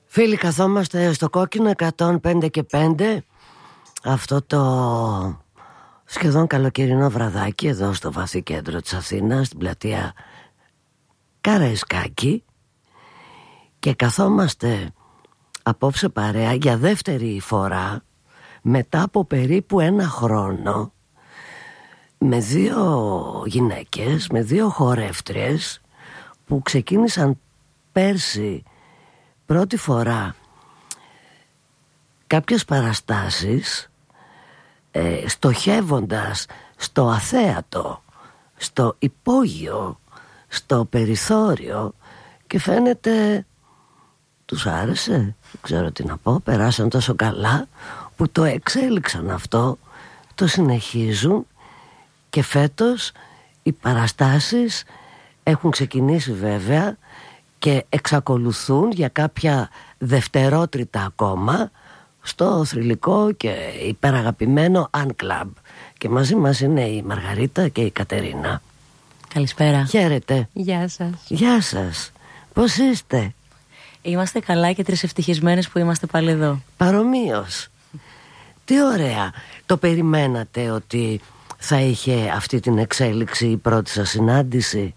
Φίλοι, καθόμαστε στο κόκκινο 105 και 5. Αυτό το σχεδόν καλοκαιρινό βραδάκι εδώ στο βαθύ κέντρο της Αθήνας, στην πλατεία Καραϊσκάκη. Και καθόμαστε απόψε παρέα για δεύτερη φορά μετά από περίπου ένα χρόνο, με δύο γυναίκες, με δύο χορεύτριες που ξεκίνησαν πέρσι πρώτη φορά κάποιες παραστάσεις, στοχεύοντας στο αθέατο, στο υπόγειο, στο περιθώριο, και φαίνεται τους άρεσε, δεν ξέρω τι να πω, περάσαν τόσο καλά που το εξέλιξαν αυτό, το συνεχίζουν, και φέτος οι παραστάσεις έχουν ξεκινήσει βέβαια και εξακολουθούν για κάποια δευτερότριτα ακόμα στο θρυλικό και υπεραγαπημένο Αν Club. Και μαζί μας είναι η Μαργαρίτα και η Κατερίνα. Καλησπέρα. Χαίρετε. Γεια σας. Γεια σας. Πώς είστε? Είμαστε καλά και τρισευτυχισμένες που είμαστε πάλι εδώ. Παρομοίως. Τι ωραία. Το περιμένατε ότι θα είχε αυτή την εξέλιξη η πρώτη σας συνάντηση?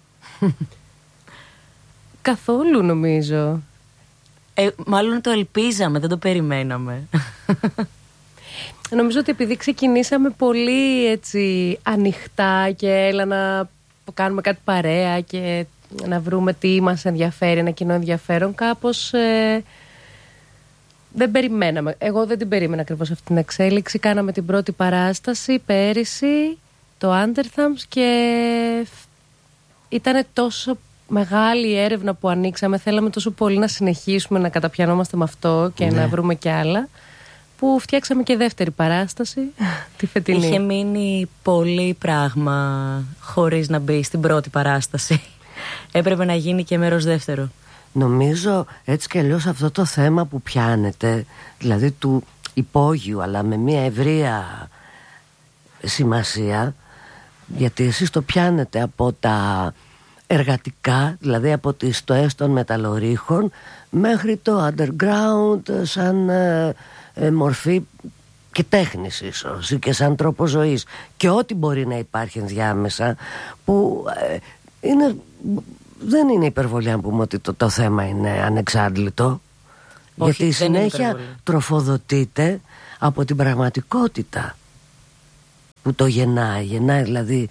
Καθόλου, νομίζω. Μάλλον το ελπίζαμε, δεν το περιμέναμε. Νομίζω ότι επειδή ξεκινήσαμε πολύ έτσι ανοιχτά και έλα να κάνουμε κάτι παρέα και να βρούμε τι μας ενδιαφέρει, ένα κοινό ενδιαφέρον, κάπως δεν περιμέναμε. Εγώ δεν την περίμενα ακριβώς αυτή την εξέλιξη. Κάναμε την πρώτη παράσταση πέρυσι, το Undertham's, και ήταν τόσο μεγάλη η έρευνα που ανοίξαμε. Θέλαμε τόσο πολύ να συνεχίσουμε να καταπιανόμαστε με αυτό και να βρούμε κι άλλα, που φτιάξαμε και δεύτερη παράσταση, τη φετινή. Είχε μείνει πολύ πράγμα χωρίς να μπει στην πρώτη παράσταση. Έπρεπε να γίνει και μέρος δεύτερο. Νομίζω έτσι κι αλλιώς αυτό το θέμα που πιάνετε, δηλαδή του υπόγειου αλλά με μια ευρεία σημασία, γιατί εσείς το πιάνετε από τα εργατικά, δηλαδή από τις στοές των μεταλλορύχων μέχρι το underground σαν μορφή και τέχνης ίσως ή και σαν τρόπο ζωής, και ό,τι μπορεί να υπάρχει ενδιάμεσα, που δεν είναι υπερβολή αν πούμε ότι το θέμα είναι ανεξάντλητο. Όχι, γιατί συνέχεια τροφοδοτείται από την πραγματικότητα που το γεννάει δηλαδή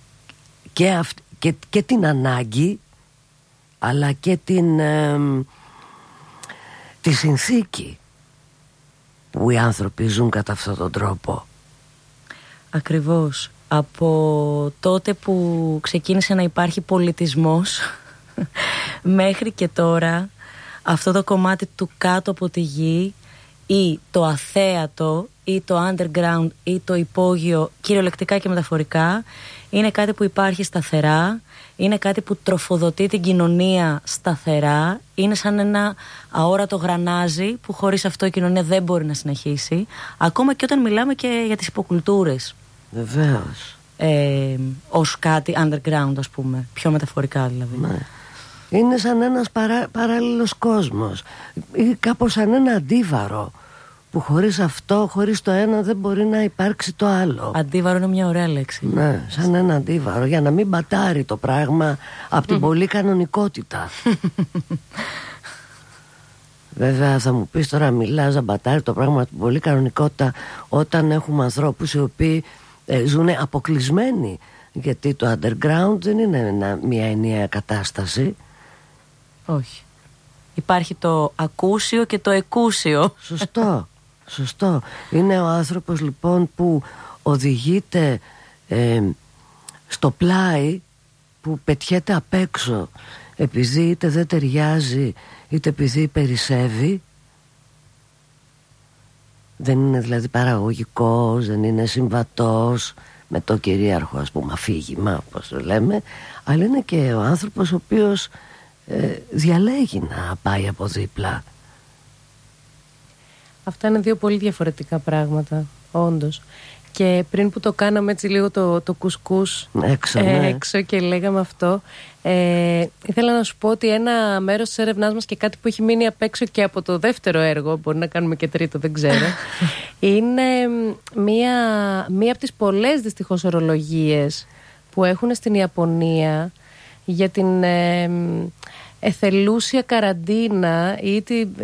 και την ανάγκη, αλλά και τη συνθήκη που οι άνθρωποι ζουν κατά αυτόν τον τρόπο. Ακριβώς. Από τότε που ξεκίνησε να υπάρχει πολιτισμός μέχρι και τώρα, αυτό το κομμάτι του κάτω από τη γη ή το αθέατο ή το underground ή το υπόγειο, κυριολεκτικά και μεταφορικά, είναι κάτι που υπάρχει σταθερά, είναι κάτι που τροφοδοτεί την κοινωνία σταθερά, είναι σαν ένα αόρατο γρανάζι που χωρίς αυτό η κοινωνία δεν μπορεί να συνεχίσει, ακόμα και όταν μιλάμε και για τις υποκουλτούρες. Βεβαίως. Ως κάτι underground, ας πούμε, πιο μεταφορικά δηλαδή. Ναι. Είναι σαν ένας παράλληλος κόσμος ή κάπως σαν ένα αντίβαρο που χωρίς αυτό, χωρίς το ένα δεν μπορεί να υπάρξει το άλλο. Αντίβαρο είναι μια ωραία λέξη. Ναι, σαν ένα αντίβαρο, για να μην μπατάρει το πράγμα από την πολύ κανονικότητα. Βέβαια θα μου πεις τώρα, μιλάς να μπατάρει το πράγμα από την πολύ κανονικότητα όταν έχουμε ανθρώπους οι οποίοι ζουν αποκλεισμένοι, γιατί το underground δεν είναι μια ενιαία κατάσταση. Όχι. Υπάρχει το ακούσιο και το εκούσιο. Σωστό. Είναι ο άνθρωπος λοιπόν που οδηγείται στο πλάι, που πετιέται απ' έξω επειδή είτε δεν ταιριάζει είτε επειδή περισσεύει. Δεν είναι δηλαδή παραγωγικός, δεν είναι συμβατός με το κυρίαρχο, ας πούμε, αφήγημα, όπως το λέμε, αλλά είναι και ο άνθρωπος ο οποίος διαλέγει να πάει από δίπλα. Αυτά είναι δύο πολύ διαφορετικά πράγματα, όντως. Και πριν που το κάναμε έτσι λίγο το κουσκούς έξω και λέγαμε αυτό, ήθελα να σου πω ότι ένα μέρος της έρευνάς μας και κάτι που έχει μείνει απ' έξω και από το δεύτερο έργο, μπορεί να κάνουμε και τρίτο, δεν ξέρω, είναι μία από τις πολλές δυστυχώς ορολογίες που έχουν στην Ιαπωνία για την εθελούσια καραντίνα ή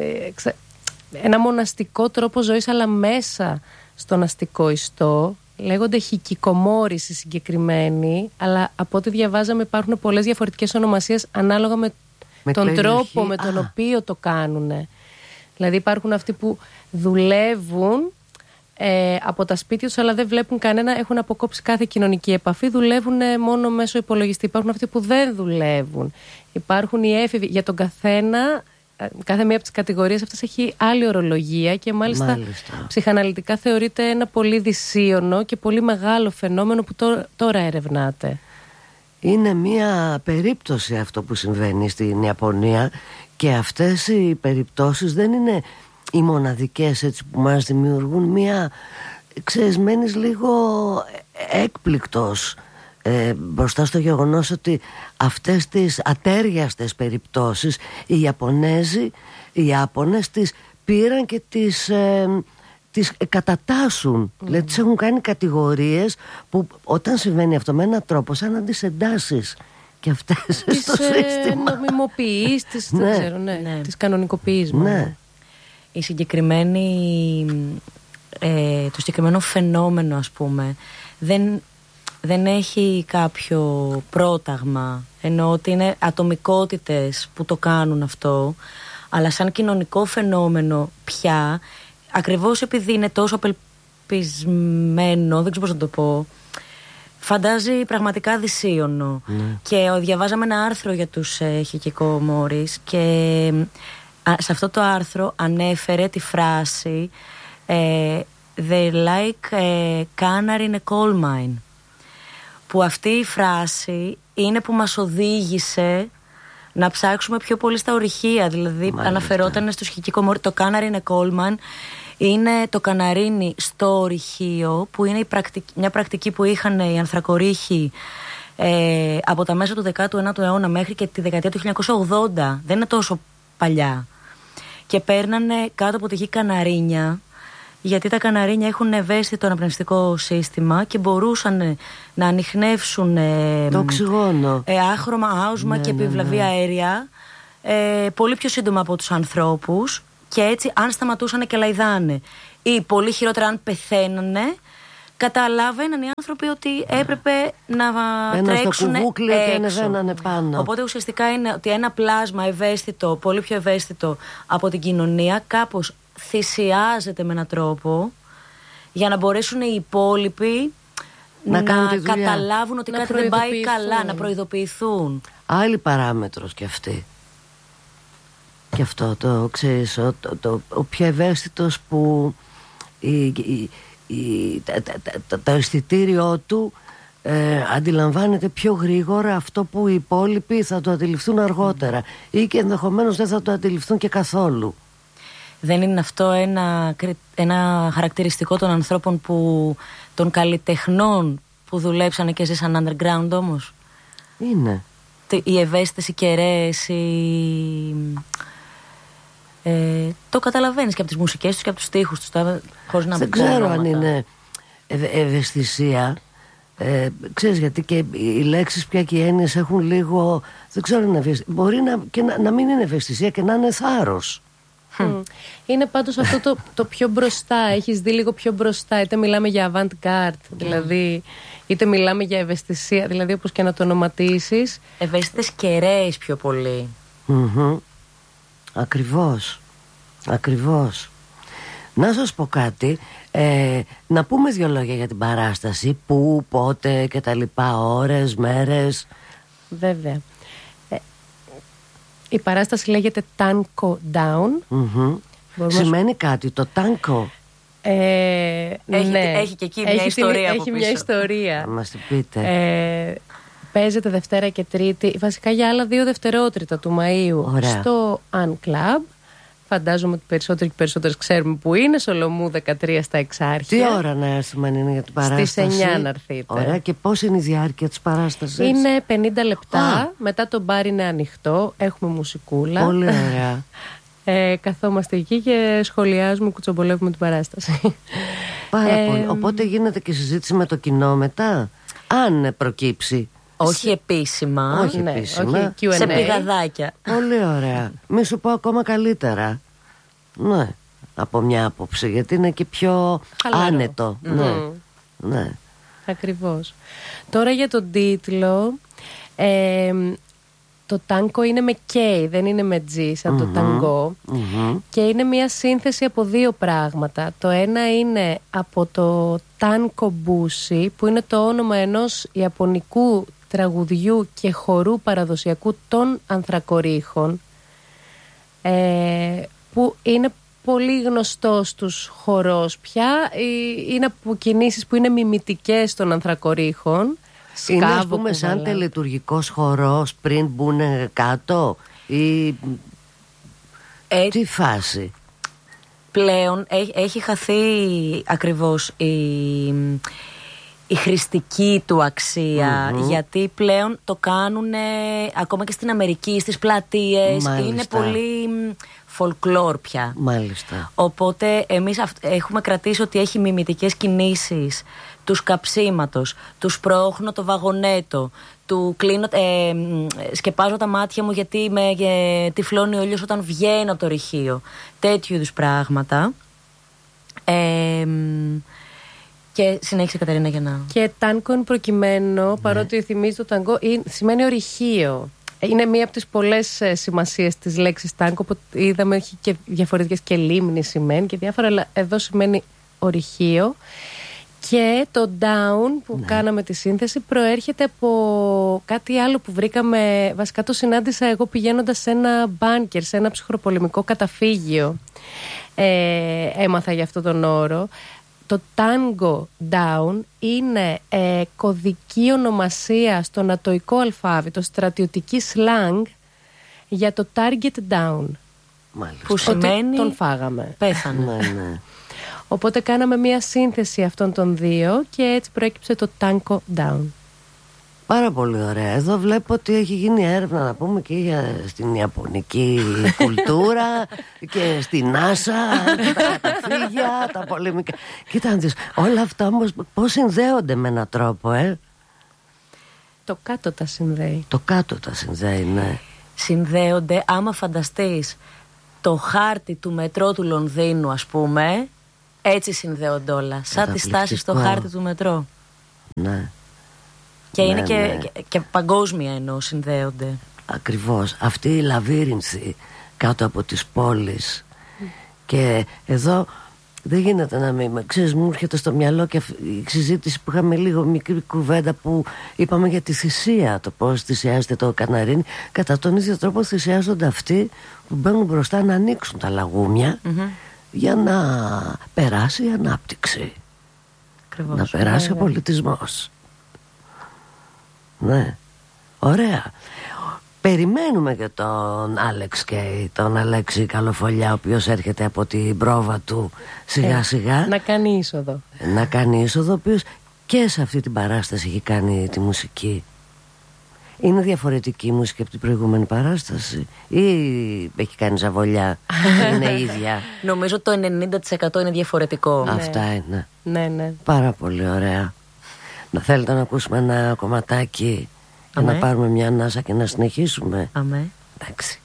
ένα μοναστικό τρόπο ζωής, αλλά μέσα στον αστικό ιστό. Λέγονται χικικομόρηση συγκεκριμένοι, αλλά από ό,τι διαβάζαμε υπάρχουν πολλές διαφορετικές ονομασίες ανάλογα με τον τρόπο με τον οποίο το κάνουν. Δηλαδή υπάρχουν αυτοί που δουλεύουν από τα σπίτια τους, αλλά δεν βλέπουν κανένα, έχουν αποκόψει κάθε κοινωνική επαφή, δουλεύουν μόνο μέσω υπολογιστή. Υπάρχουν αυτοί που δεν δουλεύουν. Υπάρχουν οι έφηβοι. Για τον καθένα, κάθε μία από τις κατηγορίες αυτές έχει άλλη ορολογία και μάλιστα ψυχαναλυτικά θεωρείται ένα πολύ δυσίωνο και πολύ μεγάλο φαινόμενο που τώρα ερευνάται. Είναι μία περίπτωση αυτό που συμβαίνει στην Ιαπωνία, και αυτές οι περιπτώσεις δεν είναι οι μοναδικές, έτσι, που μας δημιουργούν μία, ξέρεις, μένεις λίγο έκπληκτος μπροστά στο γεγονός ότι αυτές τις ατέριαστες περιπτώσεις οι Ιάπωνες τις πήραν και τις κατατάσσουν. Δηλαδή τις έχουν κάνει κατηγορίες που όταν συμβαίνει αυτό με έναν τρόπο σαν να τις εντάσεις και αυτές στο σύστημα. Νομιμοποιείς, τις κανονικοποιείς. Η συγκεκριμένη, το συγκεκριμένο φαινόμενο, ας πούμε, δεν έχει κάποιο πρόταγμα, ενώ ότι είναι ατομικότητες που το κάνουν αυτό, αλλά σαν κοινωνικό φαινόμενο πια, ακριβώς επειδή είναι τόσο απελπισμένο, δεν ξέρω πώς να το πω, φαντάζει πραγματικά δυσίωνο. Και διαβάζαμε ένα άρθρο για τους χικικομόρις και σε αυτό το άρθρο ανέφερε τη φράση «They like canary in a coal mine», που αυτή η φράση είναι που μας οδήγησε να ψάξουμε πιο πολύ στα ορυχεία. Δηλαδή αναφερόταν στους χικικομόρις. Το canary in a coal mine είναι το καναρίνι στο ορυχείο, που είναι μια πρακτική που είχαν οι ανθρακορύχοι από τα μέσα του 19ου αιώνα μέχρι και τη δεκαετία του 1980. Δεν είναι τόσο παλιά. Και παίρνανε κάτω από τη γη καναρίνια, γιατί τα καναρίνια έχουν ευαίσθητο αναπνευστικό σύστημα και μπορούσαν να ανιχνεύσουν το οξυγόνο, άχρωμα, άουσμα και επιβλαβή αέρια πολύ πιο σύντομα από τους ανθρώπους, και έτσι αν σταματούσαν και λαϊδάνε ή πολύ χειρότερα αν πεθαίνανε, καταλάβαιναν οι άνθρωποι ότι έπρεπε να τρέξουν έξω. Και ανεβαίνανε πάνω. Οπότε ουσιαστικά είναι ότι ένα πλάσμα ευαίσθητο, πολύ πιο ευαίσθητο από την κοινωνία, κάπως θυσιάζεται με έναν τρόπο για να μπορέσουν οι υπόλοιποι να καταλάβουν ότι κάτι δεν πάει καλά, να προειδοποιηθούν. Άλλη παράμετρος κι αυτή. Και αυτό το ξέρεις, ο πιο ευαίσθητος που το αισθητήριό του αντιλαμβάνεται πιο γρήγορα αυτό που οι υπόλοιποι θα το αντιληφθούν αργότερα ή και ενδεχομένως δεν θα το αντιληφθούν και καθόλου. Δεν είναι αυτό ένα χαρακτηριστικό των ανθρώπων των καλλιτεχνών που δουλέψανε και ζήσαν underground όμως? Είναι. Οι ευαίσθητες, οι κεραίες, το καταλαβαίνεις και από τις μουσικές τους και από τους στίχους τους, χωρίς να. Δεν ξέρω αν είναι ευαισθησία. Ξέρεις, γιατί και οι λέξεις πια και οι έννοιες έχουν λίγο, δεν ξέρω, μπορεί να μην είναι ευαισθησία και να είναι θάρρος. Είναι πάντως αυτό το πιο μπροστά. Έχεις δει λίγο πιο μπροστά. Είτε μιλάμε για avant-garde, δηλαδή, είτε μιλάμε για ευαισθησία, δηλαδή, όπως και να το ονοματίσεις. Ευαίσθητες κεραίες πιο πολύ. Ακριβώς. Να σας πω κάτι, να πούμε δύο λόγια για την παράσταση. Πού, πότε και τα λοιπά, ώρες, μέρες. Βέβαια. Η παράσταση λέγεται Tanko Down. Σημαίνει κάτι το Tanko? Έχει και εκεί μια ιστορία από πίσω. Έχει μια ιστορία. Να μας την πείτε. Παίζεται Δευτέρα και Τρίτη, βασικά για άλλα 2 δευτερότριτα του Μαΐου. Ωραία. Στο Unclub. φαντάζομαι ότι περισσότεροι και περισσότερες ξέρουμε που είναι. Σολομού 13 στα Εξάρχεια. Τι ώρα να έρθουμε αν είναι για την παράσταση? Στις 9 να έρθετε. Ωραία, και πώς είναι η διάρκεια της παράστασης? Είναι 50 λεπτά. Μετά το μπαρ είναι ανοιχτό. Έχουμε μουσικούλα. Πολύ ωραία. Καθόμαστε εκεί και σχολιάζουμε, κουτσομπολεύουμε την παράσταση. Πάρα πολύ. Οπότε γίνεται και συζήτηση με το κοινό μετά, αν προκύψει. Όχι επίσημα. Όχι επίσημα. Όχι σε πηγαδάκια. Πολύ ωραία. Μη σου πω ακόμα καλύτερα. Ναι, από μια άποψη, γιατί είναι και πιο άνετο. Ναι. Ακριβώς. Τώρα για τον τίτλο, το τάνκο είναι με K, δεν είναι με G σαν το ταγκό, και είναι μια σύνθεση από δύο πράγματα. Το ένα είναι από το τάνκο μπούσι, που είναι το όνομα ενός ιαπωνικού τραγουδιού και χορού παραδοσιακού των Ανθρακορίχων, που είναι πολύ γνωστός στους χορός πια. Είναι από κινήσεις που είναι μιμητικές των Ανθρακορίχων. Είναι, ας πούμε, σαν τελετουργικός χορός πριν μπουν κάτω ή τι φάση? Πλέον έχει χαθεί ακριβώς η χρηστική του αξία, γιατί πλέον το κάνουν ακόμα και στην Αμερική, στις πλατείες. Είναι πολύ folklore πια. Μάλιστα. Οπότε εμείς έχουμε κρατήσει ότι έχει μιμητικές κινήσεις του σκαψίματος, του σπρώχνω το βαγονέτο, του κλείνω, σκεπάζω τα μάτια μου γιατί με τυφλώνει ο ήλιος όταν βγαίνω από το ρηχείο. Τέτοιου είδους πράγματα. Και συνέχισε, Κατερίνα, για να... Και τάνκο είναι προκειμένο, παρότι θυμίζει το ταγκό, σημαίνει ορυχείο. Είναι μία από τις πολλές σημασίες της λέξης τάνκο, που είδαμε έχει και διαφορετικές, και λίμνη σημαίνει και διάφορα, αλλά εδώ σημαίνει ορυχείο. Και το down που κάναμε τη σύνθεση προέρχεται από κάτι άλλο που βρήκαμε. Βασικά το συνάντησα εγώ πηγαίνοντας σε ένα μπάνκερ, σε ένα ψυχροπολεμικό καταφύγιο. Έμαθα για αυτόν τον όρο. Το tango down είναι κωδική ονομασία στο νατοϊκό αλφάβητο, στρατιωτική slang για το target down. Μάλιστα. Που σημαίνει τον φάγαμε. Πέθανε. Ναι. Οπότε κάναμε μία σύνθεση αυτών των δύο και έτσι προέκυψε το tango down. Πάρα πολύ ωραία. Εδώ βλέπω ότι έχει γίνει έρευνα, να πούμε, και στην ιαπωνική κουλτούρα και στην NASA, τα καταφύγια, τα πολεμικά. Κοίτα, όλα αυτά όμως πώς συνδέονται με έναν τρόπο, Το κάτω τα συνδέει. Το κάτω τα συνδέει, ναι. Συνδέονται, άμα φανταστείς το χάρτη του μετρό του Λονδίνου, ας πούμε, έτσι συνδέονται όλα. Σαν τη στάση στο χάρτη του μετρό. Ναι. Και είναι και παγκόσμια εννοώ συνδέονται. Ακριβώς. Αυτή η λαβύρινθη κάτω από τις πόλεις. Και εδώ δεν γίνεται να μην... Ξέρεις, μου έρχεται στο μυαλό και η συζήτηση που είχαμε, λίγο μικρή κουβέντα που είπαμε για τη θυσία, το πώς θυσιάζεται το καναρίνι. Κατά τον ίδιο τρόπο θυσιάζονται αυτοί που μπαίνουν μπροστά να ανοίξουν τα λαγούμια για να περάσει η ανάπτυξη. Ακριβώς. Να περάσει ο πολιτισμός. Ναι, ωραία. Περιμένουμε και τον Άλεξ Κέι, τον Αλέξη Καλοφολιά, ο οποίος έρχεται από την πρόβα του σιγά σιγά να κάνει είσοδο. Να κάνει είσοδο, ο οποίος και σε αυτή την παράσταση έχει κάνει τη μουσική. Είναι διαφορετική η μουσική από την προηγούμενη παράσταση ή έχει κάνει ζαβολιά? Είναι ίδια? Νομίζω το 90% είναι διαφορετικό. Αυτά είναι. Ναι. Πάρα πολύ ωραία. Να θέλετε να ακούσουμε ένα κομματάκι και να πάρουμε μια ανάσα και να συνεχίσουμε? Αμέ. Εντάξει.